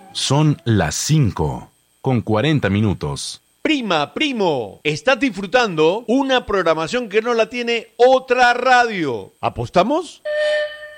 Son las 5:40. Prima, primo, estás disfrutando una programación que no la tiene otra radio. ¿Apostamos?